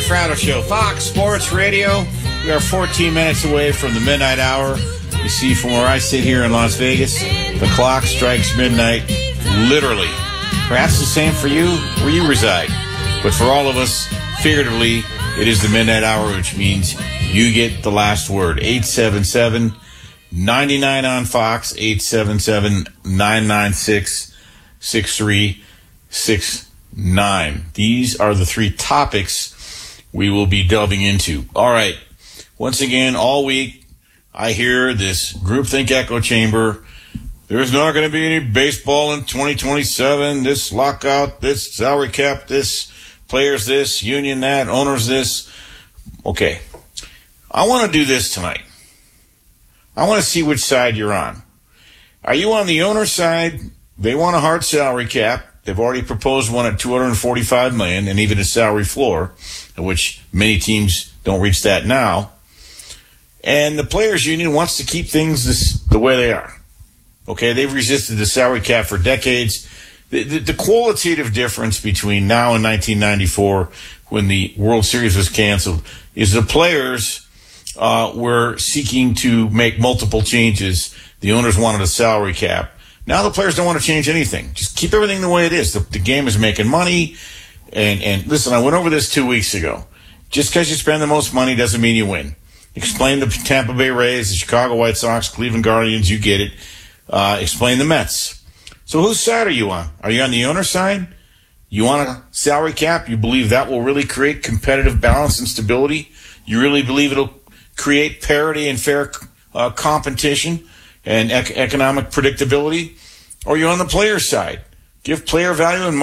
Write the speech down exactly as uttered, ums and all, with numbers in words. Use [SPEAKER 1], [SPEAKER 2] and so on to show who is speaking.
[SPEAKER 1] Fratto Show, Fox Sports Radio. We are fourteen minutes away from the midnight hour. You see, from where I sit here in Las Vegas, the clock strikes midnight, literally. Perhaps the same for you where you reside. But for all of us, figuratively, it is the midnight hour, which means you get the last word. eight seven seven, nine nine on Fox, eight seven seven, nine nine six, six three six nine. These are the three topics we will be delving into. All right. Once again, all week, I hear this groupthink echo chamber. There's not going to be any baseball in twenty twenty-seven. This lockout, this salary cap, this players this, union that, owners this. Okay. I want to do this tonight. I want to see which side you're on. Are you on the owner side? They want a hard salary cap. They've already proposed one at two hundred forty-five million dollars and even a salary floor, which many teams don't reach that now. And the players union wants to keep things this, the way they are. Okay, they've resisted the salary cap for decades. The, the, the qualitative difference between now and nineteen ninety-four, when the World Series was canceled, is the players uh, were seeking to make multiple changes. The owners wanted a salary cap. Now the players don't want to change anything. Just keep everything the way it is. The, the game is making money. And, and listen, I went over this two weeks ago. Just because you spend the most money doesn't mean you win. Explain the Tampa Bay Rays, the Chicago White Sox, Cleveland Guardians, you get it. Uh, explain the Mets. So whose side are you on? Are you on the owner side? You want a salary cap? You believe that will really create competitive balance and stability? You really believe it'll create parity and fair uh, competition and ec- economic predictability? Or are you on the player side? Give player value and